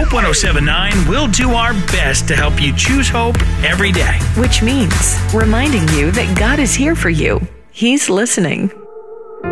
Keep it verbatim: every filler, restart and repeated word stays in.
Hope one oh seven point nine will do our best to help you choose hope every day. Which means reminding you that God is here for you. He's listening.